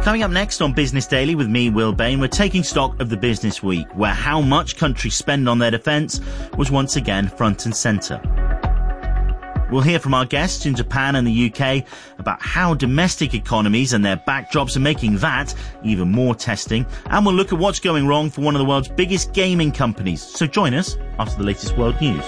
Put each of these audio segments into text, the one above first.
Coming up next on Business Daily with me, Will Bain, we're taking stock of the business week, where how much countries spend on their defence was once again front and centre. We'll hear from our guests in Japan and the UK about how domestic economies and their backdrops are making that even more testing. And we'll look at what's going wrong for one of the world's biggest gaming companies. So join us after the latest world news.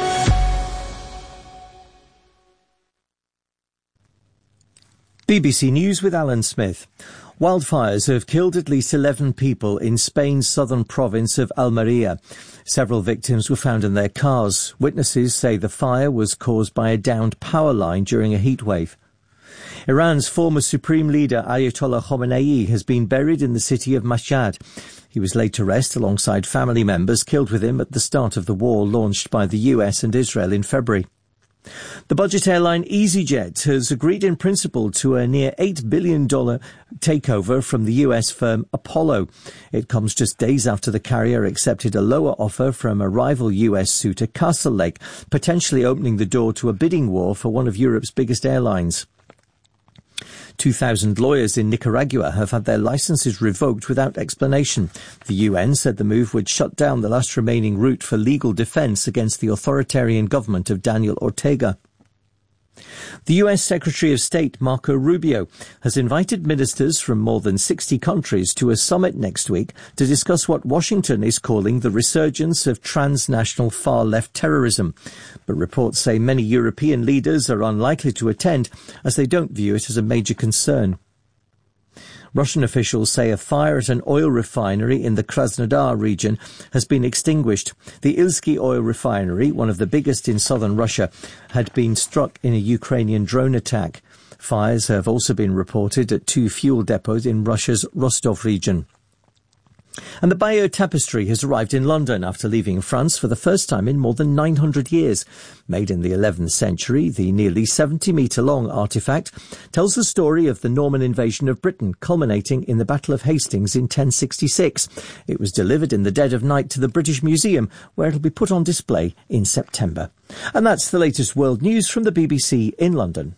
BBC News with Alan Smith. Wildfires have killed at least 11 people in Spain's southern province of Almeria. Several victims were found in their cars. Witnesses say the fire was caused by a downed power line during a heatwave. Iran's former supreme leader Ayatollah Khamenei has been buried in the city of Mashhad. He was laid to rest alongside family members killed with him at the start of the war launched by the US and Israel in February. The budget airline EasyJet has agreed in principle to a near $8 billion takeover from the US firm Apollo. It comes just days after the carrier accepted a lower offer from a rival US suitor, Castlelake, potentially opening the door to a bidding war for one of Europe's biggest airlines. 2,000 lawyers in Nicaragua have had their licenses revoked without explanation. The UN said the move would shut down the last remaining route for legal defense against the authoritarian government of Daniel Ortega. The US Secretary of State, Marco Rubio, has invited ministers from more than 60 countries to a summit next week to discuss what Washington is calling the resurgence of transnational far-left terrorism. But reports say many European leaders are unlikely to attend as they don't view it as a major concern. Russian officials say a fire at an oil refinery in the Krasnodar region has been extinguished. The Ilsky oil refinery, one of the biggest in southern Russia, had been struck in a Ukrainian drone attack. Fires have also been reported at 2 fuel depots in Russia's Rostov region. And the Bayeux Tapestry has arrived in London after leaving France for the first time in more than 900 years. Made in the 11th century, the nearly 70-metre-long artefact tells the story of the Norman invasion of Britain, culminating in the Battle of Hastings in 1066. It was delivered in the dead of night to the British Museum, where it'll be put on display in September. And that's the latest world news from the BBC in London.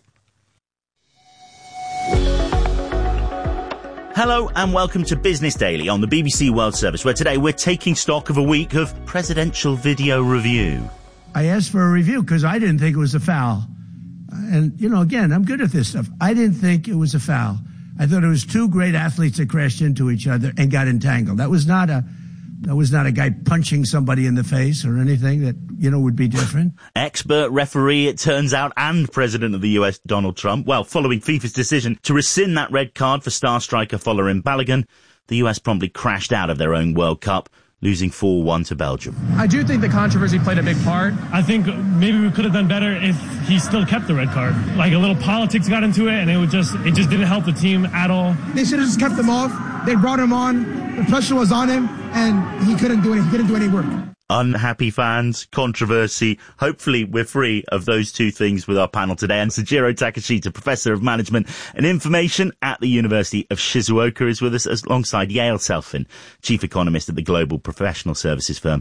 Hello and welcome to Business Daily on the BBC World Service, where today we're taking stock of a week of presidential video review. I asked for a review because I didn't think it was a foul. And, again, I'm good at this stuff. I didn't think it was a foul. I thought it was 2 great athletes that crashed into each other and got entangled. That was not a guy punching somebody in the face or anything that, would be different. Expert referee, it turns out, and President of the US, Donald Trump. Well, following FIFA's decision to rescind that red card for star striker Folarin Balogun, the US promptly crashed out of their own World Cup, losing 4-1 to Belgium. I do think the controversy played a big part. I think maybe we could have done better if he still kept the red card. Like a little politics got into it, and it just didn't help the team at all. They should have just kept him off. They brought him on. The pressure was on him, and he couldn't do any work. Unhappy fans, controversy. Hopefully we're free of those 2 things with our panel today. And Sujiro Takashita, Professor of Management and Information at the University of Shizuoka, is with us alongside Yael Selfin, Chief Economist at the global professional services firm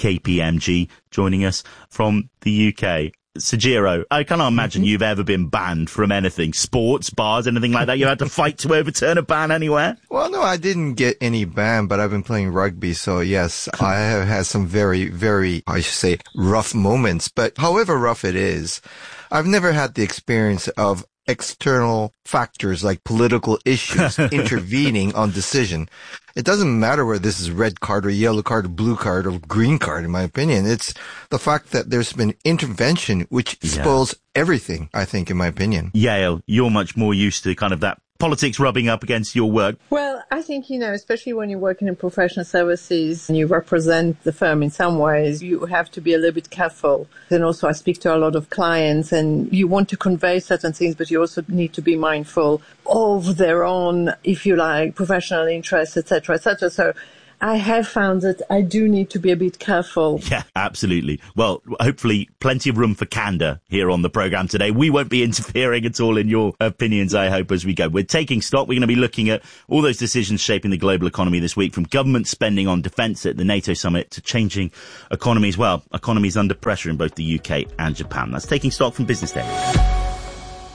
KPMG, joining us from the UK. Sujiro, I cannot imagine you've ever been banned from anything, sports, bars, anything like that. You had to fight to overturn a ban anywhere? Well, no, I didn't get any ban, but I've been playing rugby. So yes, I have had some very, very, I should say, rough moments. But however rough it is, I've never had the experience of external factors like political issues intervening on decision. It doesn't matter whether this is red card or yellow card or blue card or green card, in my opinion. It's the fact that there's been intervention which spoils everything, I think, in my opinion. Yael, you're much more used to kind of that politics rubbing up against your work. Well, I think, especially when you're working in professional services and you represent the firm in some ways, you have to be a little bit careful. And also I speak to a lot of clients and you want to convey certain things, but you also need to be mindful of their own, if you like, professional interests, etc., etc. So I have found that I do need to be a bit careful. Yeah, absolutely. Well, hopefully plenty of room for candour here on the programme today. We won't be interfering at all in your opinions, I hope, as we go. We're taking stock. We're going to be looking at all those decisions shaping the global economy this week, from government spending on defence at the NATO summit to changing economies. Well, economies under pressure in both the UK and Japan. That's Taking Stock from Business Day.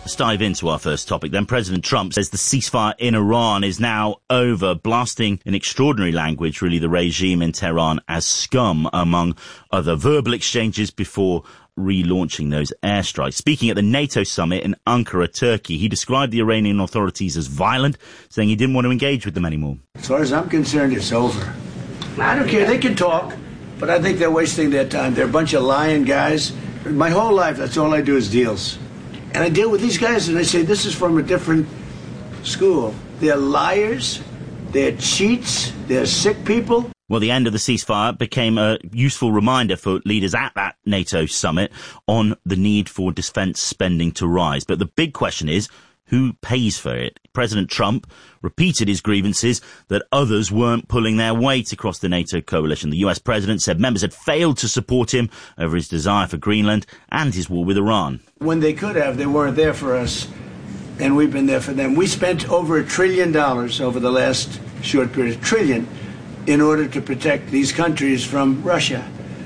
Let's dive into our first topic then. President Trump says the ceasefire in Iran is now over, blasting in extraordinary language, really, the regime in Tehran as scum, among other verbal exchanges before relaunching those airstrikes. Speaking at the NATO summit in Ankara, Turkey, he described the Iranian authorities as violent, saying he didn't want to engage with them anymore. As far as I'm concerned, it's over. I don't care. They can talk, but I think they're wasting their time. They're a bunch of lying guys. My whole life, that's all I do is deals. And I deal with these guys, and I say, this is from a different school. They're liars, they're cheats, they're sick people. Well, the end of the ceasefire became a useful reminder for leaders at that NATO summit on the need for defence spending to rise. But the big question is, who pays for it? President Trump repeated his grievances that others weren't pulling their weight across the NATO coalition. The US president said members had failed to support him over his desire for Greenland and his war with Iran. When they could have, they weren't there for us, and we've been there for them. We spent over $1 trillion over the last short period, $1 trillion, in order to protect these countries from Russia.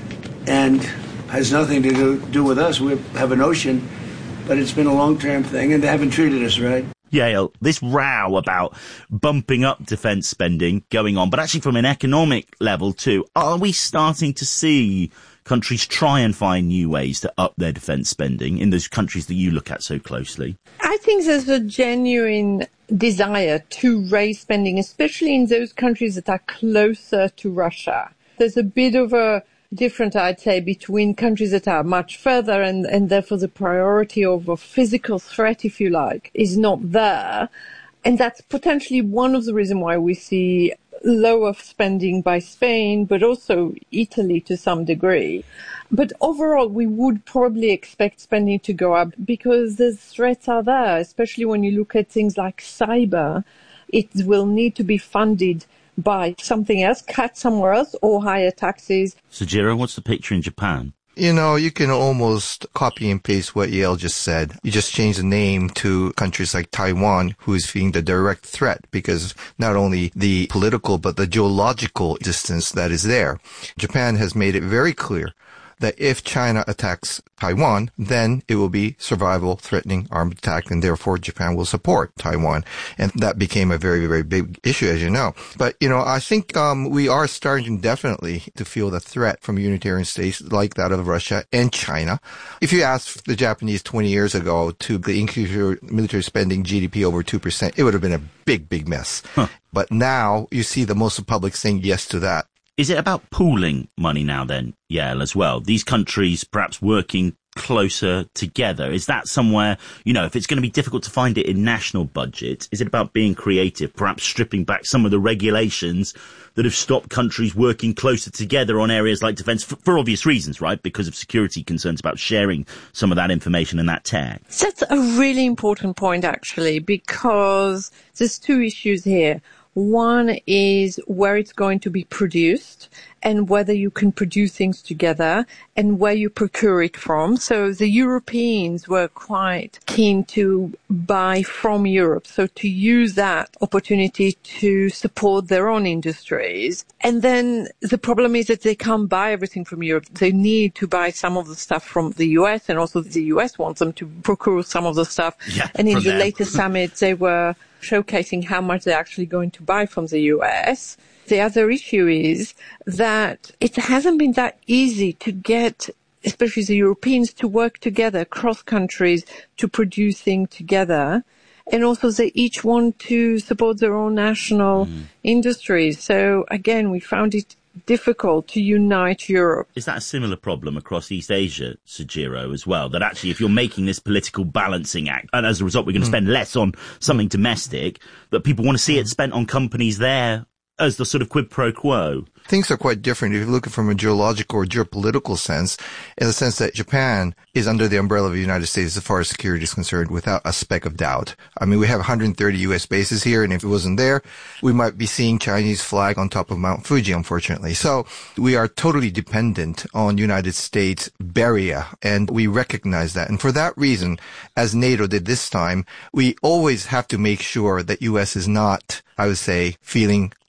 And has nothing to do with us. We have an ocean, but it's been a long-term thing, and they haven't treated us right. Yael, this row about bumping up defence spending going on, but actually from an economic level too, are we starting to see countries try and find new ways to up their defence spending in those countries that you look at so closely? I think there's a genuine desire to raise spending, especially in those countries that are closer to Russia. There's a bit of a different, I'd say, between countries that are much further and therefore the priority of a physical threat, if you like, is not there. And that's potentially one of the reasons why we see lower spending by Spain, but also Italy to some degree. But overall, we would probably expect spending to go up because the threats are there, especially when you look at things like cyber. It will need to be funded by something else, cut somewhere else, or higher taxes. Sujiro, what's the picture in Japan? You know, you can almost copy and paste what Yael just said. You just change the name to countries like Taiwan, who is being the direct threat because not only the political, but the geological distance that is there. Japan has made it very clear that if China attacks Taiwan, then it will be survival-threatening armed attack, and therefore Japan will support Taiwan. And that became a very, very big issue, as you know. But, you know, I think we are starting definitely to feel the threat from unitarian states like that of Russia and China. If you asked the Japanese 20 years ago to increase your military spending GDP over 2%, it would have been a big, big mess. But now you see the most of the public saying yes to that. Is it about pooling money now then, Yael, as well? These countries perhaps working closer together. Is that somewhere, you know, if it's going to be difficult to find it in national budgets, is it about being creative, perhaps stripping back some of the regulations that have stopped countries working closer together on areas like defence for obvious reasons, right? Because of security concerns about sharing some of that information and that tech. That's a really important point, actually, because there's two issues here. One is where it's going to be produced and whether you can produce things together and where you procure it from. So the Europeans were quite keen to buy from Europe, so to use that opportunity to support their own industries. And then the problem is that they can't buy everything from Europe. They need to buy some of the stuff from the US, and also the US wants them to procure some of the stuff. And in the latest summit, they were showcasing how much they're actually going to buy from the US. The other issue is that it hasn't been that easy to get, especially the Europeans, to work together across countries to produce things together. And also they each want to support their own national industries. So again, we found it difficult to unite Europe. Is that a similar problem across East Asia, Sujiro, as well? That actually, if you're making this political balancing act, and as a result we're going to spend less on something domestic, that people want to see it spent on companies there as the sort of quid pro quo? Things are quite different if you look at it from a geological or geopolitical sense, in the sense that Japan is under the umbrella of the United States as far as security is concerned without a speck of doubt. I mean, we have 130 U.S. bases here, and if it wasn't there, we might be seeing Chinese flag on top of Mount Fuji, unfortunately. So we are totally dependent on United States barrier, and we recognize that. And for that reason, as NATO did this time, we always have to make sure that U.S. is not, I would say, feeling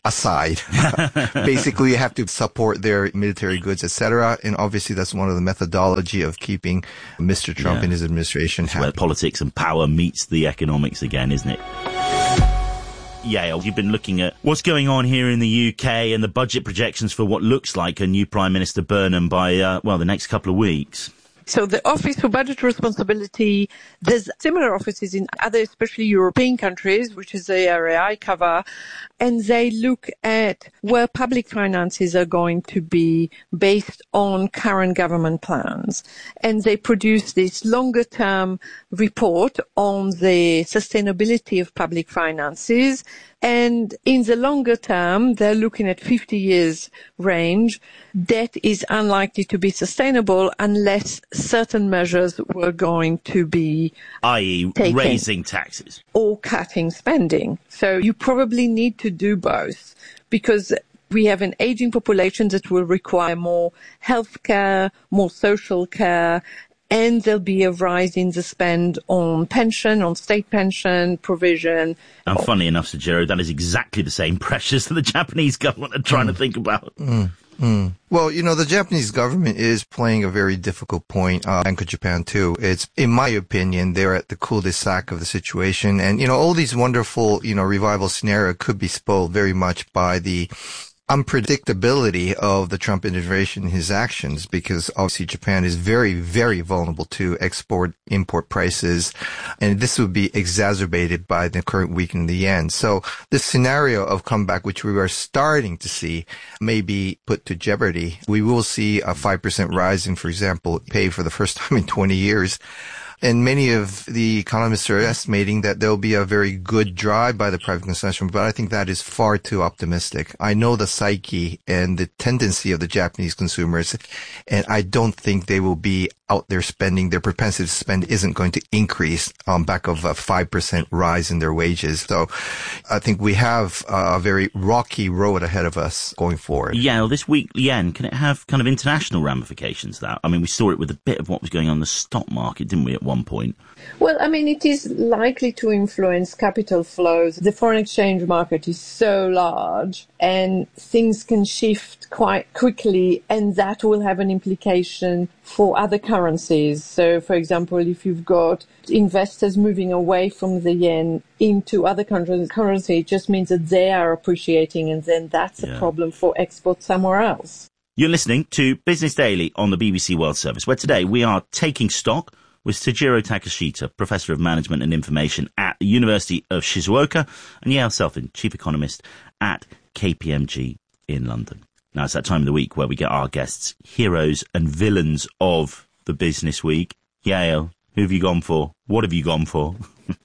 aside. Basically, you have to support their military goods, etc. And obviously, that's one of the methodology of keeping Mr. Trump and his administration happy. Where politics and power meets the economics again, isn't it? Yale, you've been looking at what's going on here in the UK and the budget projections for what looks like a new Prime Minister Burnham by, the next couple of weeks. So the Office for Budget Responsibility, there's similar offices in other, especially European countries, which is the area I cover, and they look at where public finances are going to be based on current government plans. And they produce this longer term report on the sustainability of public finances. And in the longer term, they're looking at 50 years range. Debt is unlikely to be sustainable unless certain measures were going to be i.e. raising taxes or cutting spending. So you probably need to do both because we have an aging population that will require more healthcare, more social care, and there'll be a rise in the spend on pension, on state pension provision. And funny enough, Sujiro, that is exactly the same pressures that the Japanese government are trying to think about. Well, the Japanese government is playing a very difficult point, Bank of Japan too. It's, in my opinion, they're at the cul-de-sac of the situation. And, all these wonderful, revival scenario could be spoiled very much by the unpredictability of the Trump administration and his actions, because obviously Japan is very, very vulnerable to import prices, and this would be exacerbated by the current weakening of the yen. So this scenario of comeback, which we are starting to see, may be put to jeopardy. We will see a 5% rise in, for example, pay for the first time in 20 years. And many of the economists are estimating that there'll be a very good drive by the private consumption, but I think that is far too optimistic. I know the psyche and the tendency of the Japanese consumers, and I don't think they will be out there spending. Their propensity to spend isn't going to increase on back of a 5% rise in their wages. So I think we have a very rocky road ahead of us going forward. Yeah, well, this weak yen, can it have kind of international ramifications? That, I mean, we saw it with a bit of what was going on in the stock market, didn't we, at one point? Well, I mean, it is likely to influence capital flows. The foreign exchange market is so large and things can shift quite quickly, and that will have an implication for other currencies. So, for example, if you've got investors moving away from the yen into other currency, it just means that they are appreciating, and then that's a problem for export somewhere else. You're listening to Business Daily on the BBC World Service, where today we are taking stock with Sujiro Takeshita, Professor of Management and Information at the University of Shizuoka, and Yale Selfin, Chief Economist at KPMG in London. Now, it's that time of the week where we get our guests, heroes and villains of the business week. Yale, who have you gone for? What have you gone for?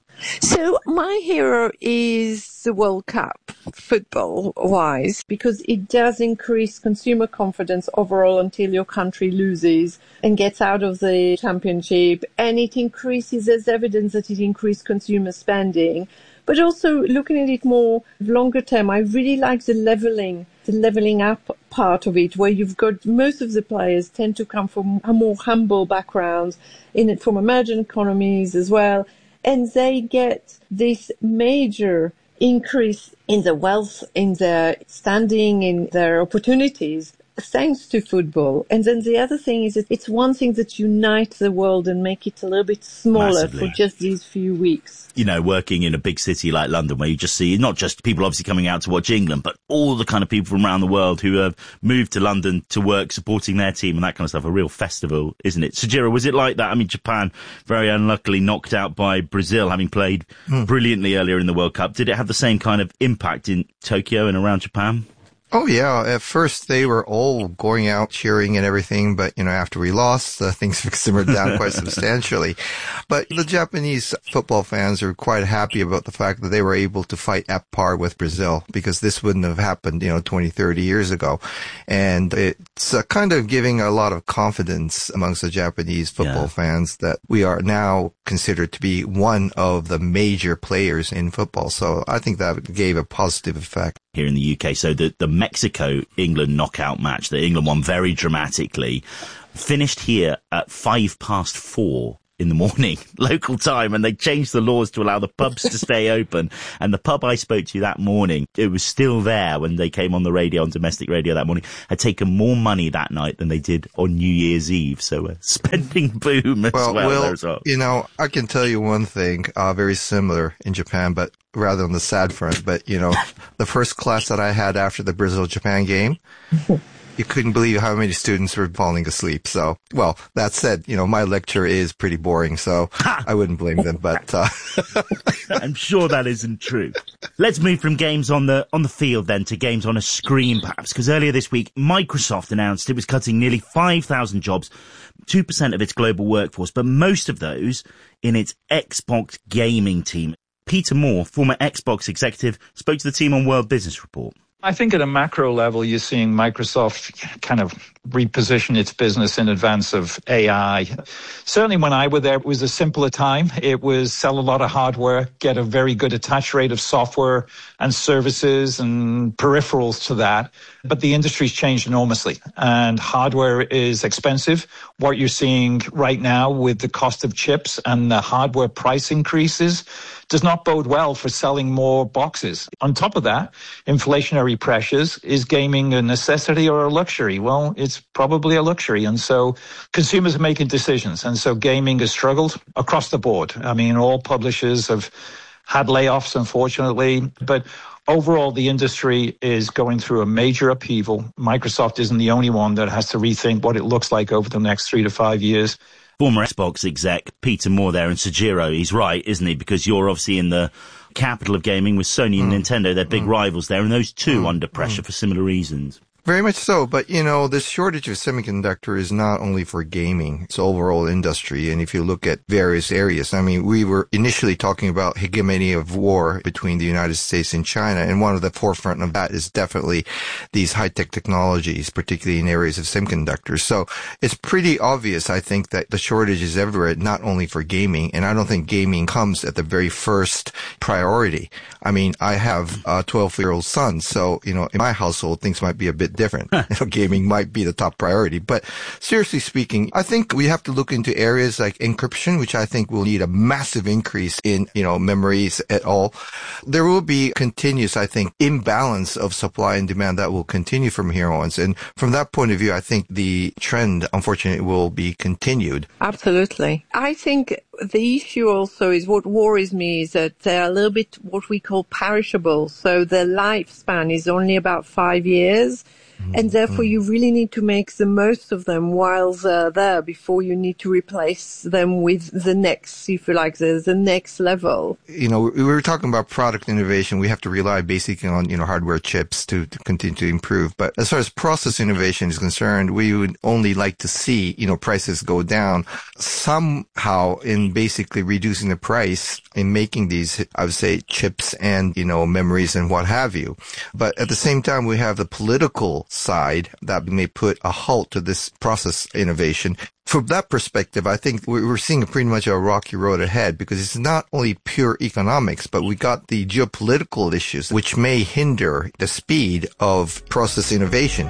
So my hero is the World Cup, football-wise, because it does increase consumer confidence overall until your country loses and gets out of the championship. And it increases, there's evidence that it increased consumer spending. But also looking at it more longer term, I really like the leveling up part of it, where you've got most of the players tend to come from a more humble backgrounds, from emerging economies as well. And they get this major increase in their wealth, in their standing, in their opportunities, thanks to football. And then the other thing is that it's one thing that unites the world and make it a little bit smaller Massively. For just these few weeks. Working in a big city like London, where you just see not just people obviously coming out to watch England, but all the kind of people from around the world who have moved to London to work supporting their team and that kind of stuff. A real festival, isn't it? Sujiro, was it like that? I mean, Japan very unluckily knocked out by Brazil, having played brilliantly earlier in the World Cup. Did it have the same kind of impact in Tokyo and around Japan? Oh, yeah. At first, they were all going out cheering and everything, but, after we lost, things simmered down quite substantially. But the Japanese football fans are quite happy about the fact that they were able to fight at par with Brazil, because this wouldn't have happened, 20, 30 years ago. And it's kind of giving a lot of confidence amongst the Japanese football fans that we are now considered to be one of the major players in football. So I think that gave a positive effect. Here in the UK, so the Mexico-England knockout match that England won very dramatically finished here at 4:05 in the morning, local time, and they changed the laws to allow the pubs to stay open. And the pub I spoke to that morning, it was still there when they came on the radio, on domestic radio that morning, had taken more money that night than they did on New Year's Eve. So a spending boom as well. You know, I can tell you one thing, very similar in Japan, but rather on the sad front. But, you know, the first class that I had after the Brazil-Japan game, you couldn't believe how many students were falling asleep. So, well, that said, you know, my lecture is pretty boring, so I wouldn't blame them, but I'm sure that isn't true. Let's move from games on the field then to games on a screen, perhaps, because earlier this week, Microsoft announced it was cutting nearly 5,000 jobs, 2% of its global workforce, but most of those in its Xbox gaming team. Peter Moore, former Xbox executive, spoke to the team on World Business Report. I think at a macro level, you're seeing Microsoft kind of reposition its business in advance of AI. Certainly when I was there, it was a simpler time. It was sell a lot of hardware, get a very good attach rate of software and services and peripherals to that. But the industry's changed enormously and hardware is expensive. What you're seeing right now with the cost of chips and the hardware price increases does not bode well for selling more boxes. On top of that, inflationary pressures. Is gaming a necessity or a luxury? Well, it's probably a luxury. And so consumers are making decisions. And so gaming has struggled across the board. I mean, all publishers have had layoffs, unfortunately. But overall, the industry is going through a major upheaval. Microsoft isn't the only one that has to rethink what it looks like over the next 3 to 5 years. Former Xbox exec Peter Moore there, and Sojiro, he's right, isn't he? Because you're obviously in the capital of gaming with Sony and Nintendo. They're big rivals there, and those two under pressure for similar reasons. Very much so. But, you know, this shortage of semiconductor is not only for gaming. It's overall industry. And if you look at various areas, I mean, we were initially talking about hegemony of war between the United States and China. And one of the forefront of that is definitely these high-tech technologies, particularly in areas of semiconductors. So it's pretty obvious, I think, that the shortage is everywhere, not only for gaming. And I don't think gaming comes at the very first priority. I mean, I have a 12-year-old son. So, you know, in my household, things might be a bit different. You know, gaming might be the top priority. But seriously speaking, I think we have to look into areas like encryption, which I think will need a massive increase in, you know, memories at all. There will be continuous, I think, imbalance of supply and demand that will continue from here on. And from that point of view, I think the trend, unfortunately, will be continued. Absolutely. I think the issue also is what worries me is that they're a little bit what we call perishable. So their lifespan is only about 5 years. And therefore, you really need to make the most of them while they're there before you need to replace them with the next, if you like, the next level. You know, we were talking about product innovation. We have to rely basically on, you know, hardware chips to continue to improve. But as far as process innovation is concerned, we would only like to see, you know, prices go down somehow in basically reducing the price in making these, I would say, chips and, you know, memories and what have you. But at the same time, we have the political side that may put a halt to this process innovation. From that perspective, I think we're seeing pretty much a rocky road ahead because it's not only pure economics, but we got the geopolitical issues which may hinder the speed of process innovation.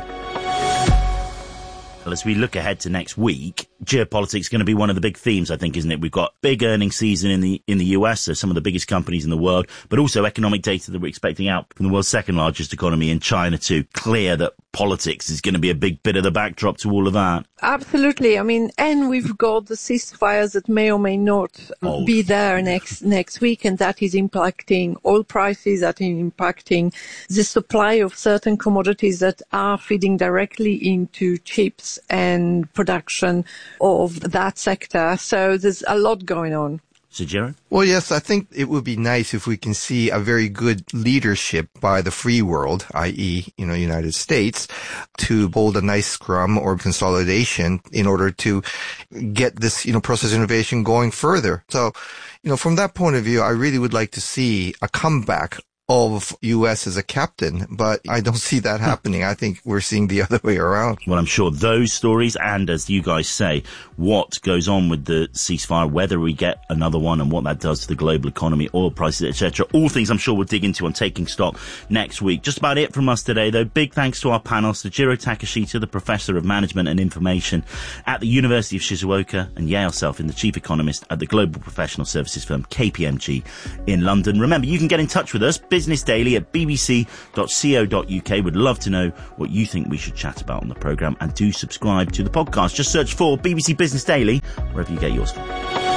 As we look ahead to next week, geopolitics is going to be one of the big themes, I think, isn't it? We've got big earnings season in the US, so some of the biggest companies in the world, but also economic data that we're expecting out from the world's second largest economy in China too. Clear that politics is going to be a big bit of the backdrop to all of that. Absolutely. I mean, and we've got the ceasefires that may or may not be there next week, and that is impacting oil prices, that is impacting the supply of certain commodities that are feeding directly into chips and production of that sector. So there's a lot going on. Sojiro? Well, yes, I think it would be nice if we can see a very good leadership by the free world, i.e., you know, United States, to hold a nice scrum or consolidation in order to get this, you know, process innovation going further. So, you know, from that point of view, I really would like to see a comeback of U.S. as a captain, but I don't see that happening. I think we're seeing the other way around. Well, I'm sure those stories, and as you guys say, what goes on with the ceasefire, whether we get another one and what that does to the global economy, oil prices, etc. All things I'm sure we'll dig into on Taking Stock next week. Just about it from us today, though. Big thanks to our panel, Sujiro Takashita, the Professor of Management and Information at the University of Shizuoka, and Yael Selfin, the Chief Economist at the global professional services firm KPMG in London. Remember, you can get in touch with us, Business Daily at bbc.co.uk. Would love to know what you think we should chat about on the programme, and do subscribe to the podcast. Just search for BBC Business Daily wherever you get yours from.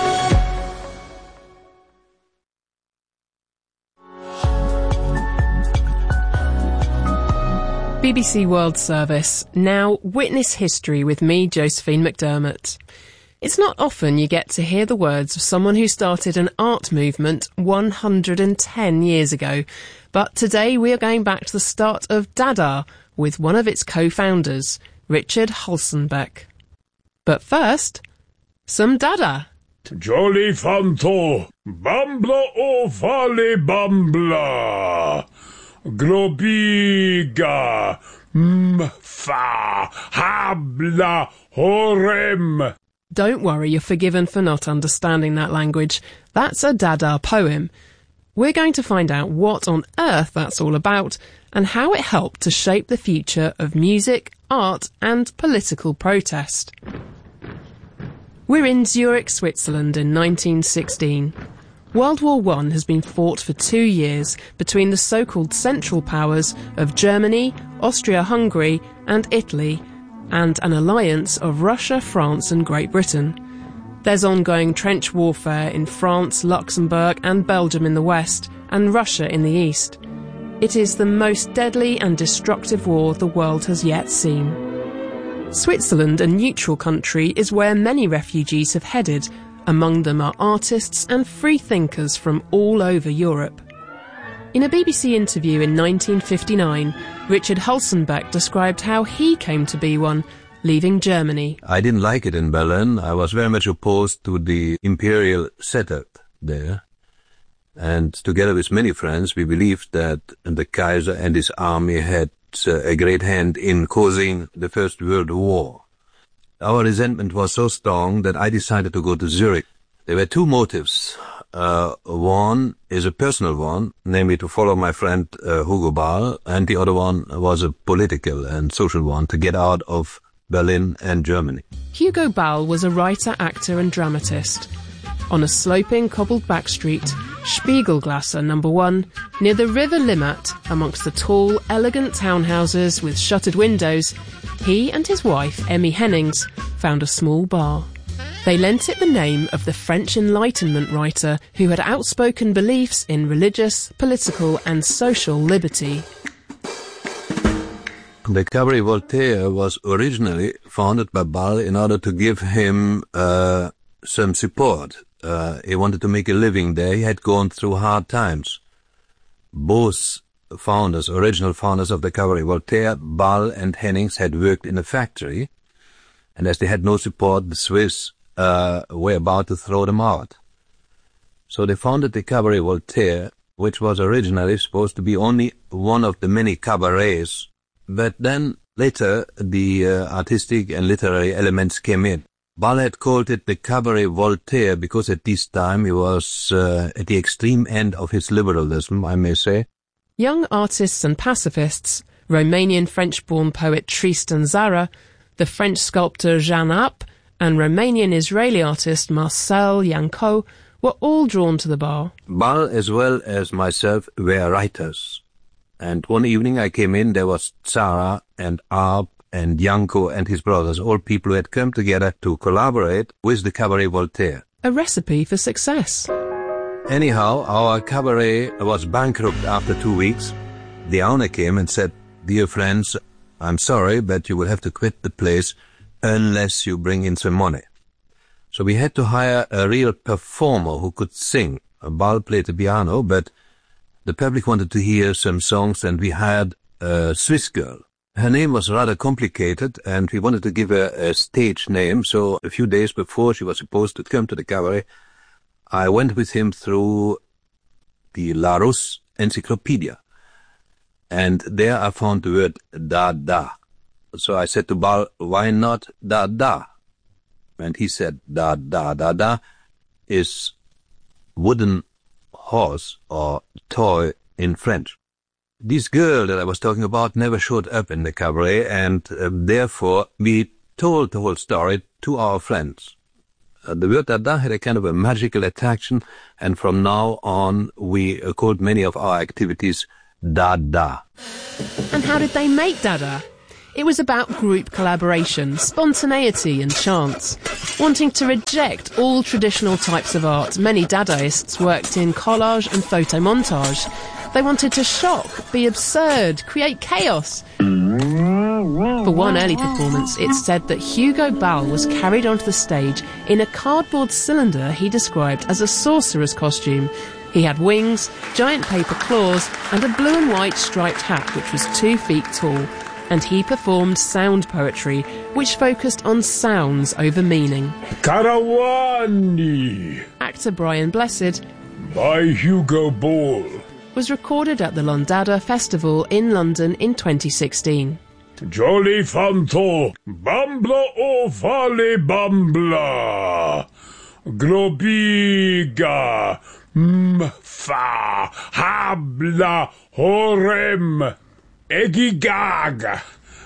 BBC World Service. Now witness history with me, Josephine McDermott. It's not often you get to hear the words of someone who started an art movement 110 years ago. But today we are going back to the start of Dada with one of its co-founders, Richard Hulsenbeck. But first, some Dada. Jolly Fanto, Bambla o Vale Bambla, Globiga, Mfa, Habla, Horem. Don't worry, you're forgiven for not understanding that language. That's a Dada poem. We're going to find out what on earth that's all about and how it helped to shape the future of music, art and political protest. We're in Zurich, Switzerland in 1916. World War I has been fought for 2 years between the so-called Central Powers of Germany, Austria-Hungary and Italy, and an alliance of Russia, France and Great Britain. There's ongoing trench warfare in France, Luxembourg and Belgium in the west, and Russia in the east. It is the most deadly and destructive war the world has yet seen. Switzerland, a neutral country, is where many refugees have headed. Among them are artists and free thinkers from all over Europe. In a BBC interview in 1959, Richard Hulsenbeck described how he came to be one, leaving Germany. I didn't like it in Berlin. I was very much opposed to the imperial setup there. And together with many friends, we believed that the Kaiser and his army had a great hand in causing the First World War. Our resentment was so strong that I decided to go to Zurich. There were two motives. One is a personal one, namely to follow my friend Hugo Ball, and the other one was a political and social one, to get out of Berlin and Germany. Hugo Ball was a writer, actor and dramatist. On a sloping, cobbled-back street, Spiegelglasse No. 1, near the River Limmat, amongst the tall, elegant townhouses with shuttered windows, he and his wife, Emmy Hennings, found a small bar. They lent it the name of the French Enlightenment writer who had outspoken beliefs in religious, political and social liberty. The Cabaret Voltaire was originally founded by Ball in order to give him some support. He wanted to make a living there. He had gone through hard times. Both original founders of the Cabaret Voltaire, Ball and Hennings, had worked in a factory, and as they had no support, the Swiss were about to throw them out. So they founded the Cabaret Voltaire, which was originally supposed to be only one of the many cabarets, but then later the artistic and literary elements came in. Ball had called it the Cabaret Voltaire because at this time he was at the extreme end of his liberalism, I may say. Young artists and pacifists, Romanian French-born poet Tristan Tzara, the French sculptor Jean App, and Romanian-Israeli artist Marcel Yanko were all drawn to the bar. Ball, as well as myself, were writers. And one evening I came in, there was Tzara and Arp and Yanko and his brothers, all people who had come together to collaborate with the Cabaret Voltaire. A recipe for success. Anyhow, our cabaret was bankrupt after 2 weeks. The owner came and said, "Dear friends, I'm sorry, but you will have to quit the place unless you bring in some money." So we had to hire a real performer who could sing. Ball played the piano, but the public wanted to hear some songs, and we hired a Swiss girl. Her name was rather complicated, and we wanted to give her a stage name, so a few days before she was supposed to come to the cabaret, I went with him through the La Rousse encyclopedia. And there I found the word Dada. So I said to Bal, why not Dada? And he said, Dada is wooden horse or toy in French. This girl that I was talking about never showed up in the cabaret, and therefore we told the whole story to our friends. The word Dada had a kind of a magical attraction, and from now on we called many of our activities Dada. And how did they make Dada? It was about group collaboration, spontaneity and chance. Wanting to reject all traditional types of art, many Dadaists worked in collage and photomontage. They wanted to shock, be absurd, create chaos. For one early performance, it's said that Hugo Ball was carried onto the stage in a cardboard cylinder he described as a sorcerer's costume. He had wings, giant paper claws, and a blue and white striped hat which was 2 feet tall. And he performed sound poetry, which focused on sounds over meaning. Caravani, Actor Brian Blessed, by Hugo Ball, was recorded at the Londada Festival in London in 2016. Jolly Fanto, Bambla o Fale Bambla, Globiga, Mfa, Habla, Horem, Egigag,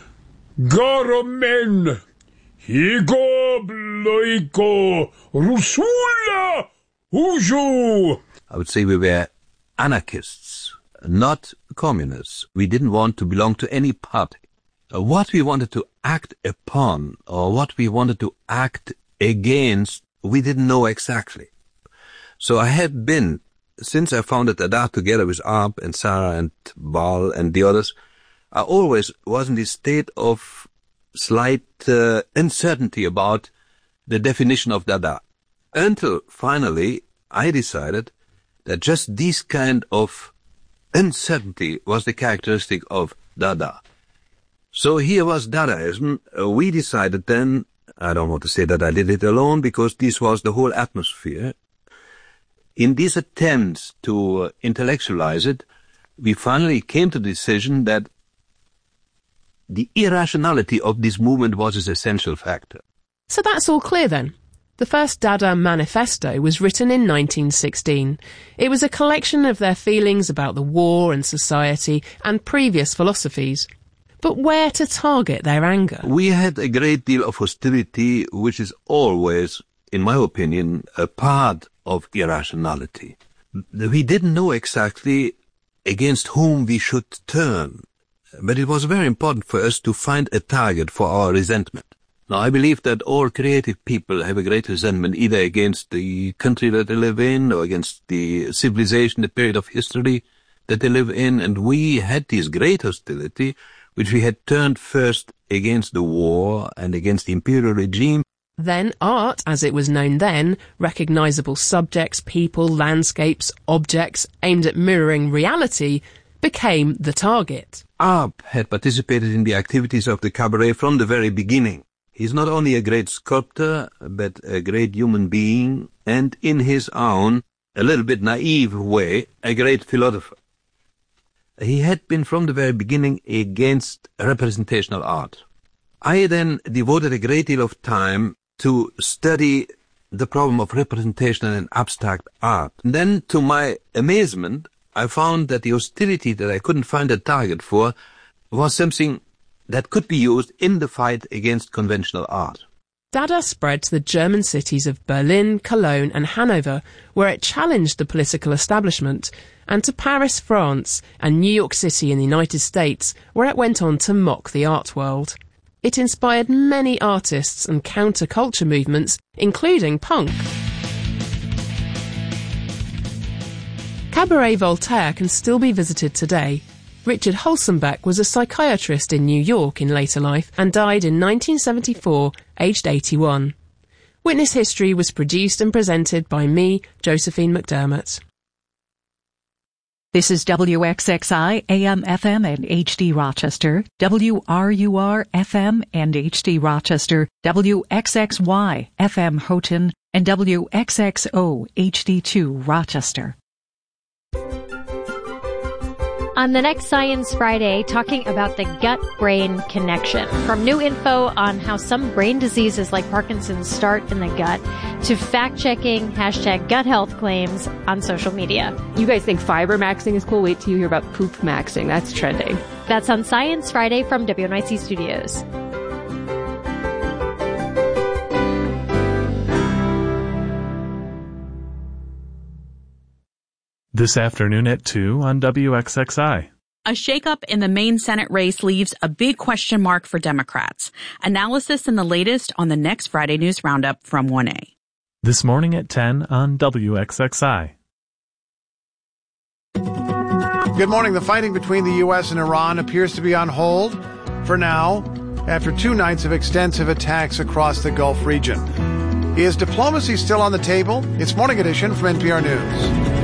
Goromen, Higo, Bloiko, Rusula, Uju. I would say we were anarchists, not communists. We didn't want to belong to any party. What we wanted to act upon, or what we wanted to act against, we didn't know exactly. So I had been, since I founded Dada together with Arp and Sarah and Bal and the others, I always was in this state of slight uncertainty about the definition of Dada. Until finally I decided that just this kind of uncertainty was the characteristic of Dada. So here was Dadaism. We decided then, I don't want to say that I did it alone, because this was the whole atmosphere. In these attempts to intellectualize it, we finally came to the decision that the irrationality of this movement was its essential factor. So that's all clear then. The first Dada manifesto was written in 1916. It was a collection of their feelings about the war and society and previous philosophies. But where to target their anger? We had a great deal of hostility, which is always, in my opinion, a part of irrationality. We didn't know exactly against whom we should turn, but it was very important for us to find a target for our resentment. Now, I believe that all creative people have a great resentment either against the country that they live in or against the civilization, the period of history that they live in, and we had this great hostility, which we had turned first against the war and against the imperial regime. Then art, as it was known then, recognisable subjects, people, landscapes, objects aimed at mirroring reality, became the target. Arp had participated in the activities of the cabaret from the very beginning. He's not only a great sculptor, but a great human being, and in his own, a little bit naive way, a great philosopher. He had been from the very beginning against representational art. I then devoted a great deal of time to study the problem of representational and abstract art. And then, to my amazement, I found that the hostility that I couldn't find a target for was something that could be used in the fight against conventional art. Dada spread to the German cities of Berlin, Cologne and Hanover, where it challenged the political establishment, and to Paris, France, and New York City in the United States, where it went on to mock the art world. It inspired many artists and counterculture movements, including punk. Cabaret Voltaire can still be visited today. Richard Holzenbeck was a psychiatrist in New York in later life and died in 1974, aged 81. Witness History was produced and presented by me, Josephine McDermott. This is WXXI AM FM and HD Rochester, WRUR FM and HD Rochester, WXXY FM Houghton, and WXXO HD2 Rochester. On the next Science Friday, talking about the gut-brain connection. From new info on how some brain diseases like Parkinson's start in the gut to fact-checking #GutHealth claims on social media. You guys think fiber maxing is cool? Wait till you hear about poop maxing. That's trending. That's on Science Friday from WNYC Studios. This afternoon at 2 on WXXI. A shakeup in the Maine Senate race leaves a big question mark for Democrats. Analysis and the latest on the next Friday News Roundup from 1A. This morning at 10 on WXXI. Good morning. The fighting between the U.S. and Iran appears to be on hold for now after 2 nights of extensive attacks across the Gulf region. Is diplomacy still on the table? It's Morning Edition from NPR News.